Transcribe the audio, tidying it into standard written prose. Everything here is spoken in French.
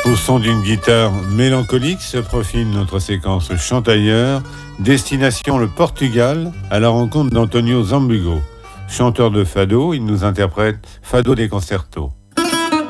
Au son d'une guitare mélancolique se profile notre séquence Chantailleurs, destination le Portugal, à la rencontre d'Antonio Zambugo. Chanteur de fado, il nous interprète Fado des Concertos.